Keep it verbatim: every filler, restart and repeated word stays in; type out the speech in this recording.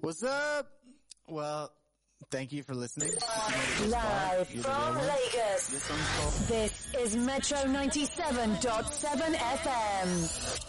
What's up? Well, thank you for listening. Live from Lagos. This is Metro ninety-seven point seven F M.